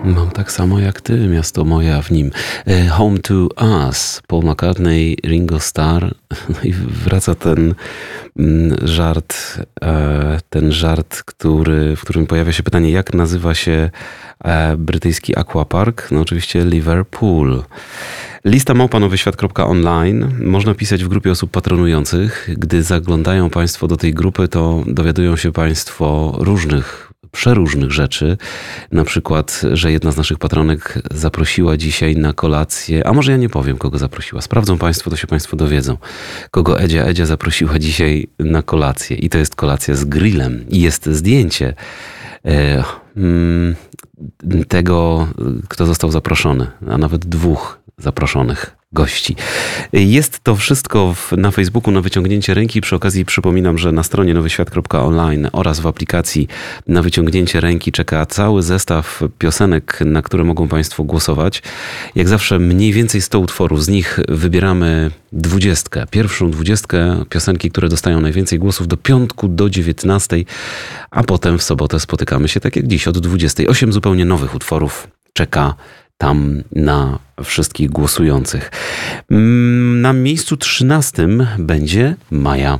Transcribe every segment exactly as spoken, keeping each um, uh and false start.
Mam tak samo jak ty, miasto moje, a w nim e, Home to Us, Paul McCartney, Ringo Starr. No i wraca ten mm, żart, e, ten żart, który, w którym pojawia się pytanie, jak nazywa się e, brytyjski aquapark? No oczywiście Liverpool. Lista małpa nowyświat kropka online. Można pisać w grupie osób patronujących. Gdy zaglądają Państwo do tej grupy, to dowiadują się Państwo różnych, przeróżnych rzeczy. Na przykład, że jedna z naszych patronek zaprosiła dzisiaj na kolację, a może ja nie powiem, kogo zaprosiła. Sprawdzą Państwo, to się Państwo dowiedzą. Kogo Edzia Edzia zaprosiła dzisiaj na kolację. I to jest kolacja z grillem. I jest zdjęcie e, mm, tego, kto został zaproszony, a nawet dwóch zaproszonych gości. Jest to wszystko w, na Facebooku na wyciągnięcie ręki. Przy okazji przypominam, że na stronie nowyświat kropka online oraz w aplikacji na wyciągnięcie ręki czeka cały zestaw piosenek, na które mogą Państwo głosować. Jak zawsze mniej więcej sto utworów. Z nich wybieramy dwudziestkę. Pierwszą dwudziestkę piosenki, które dostają najwięcej głosów do piątku do dziewiętnastej, a potem w sobotę spotykamy się tak jak dziś od dwudziestej. Osiem zupełnie nowych utworów czeka tam na wszystkich głosujących. Na miejscu trzynastym będzie Maja.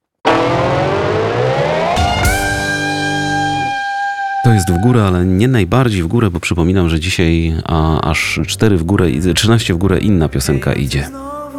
To jest w górę, ale nie najbardziej w górę, bo przypominam, że dzisiaj a, aż cztery w górę, trzynaście w górę inna piosenka idzie.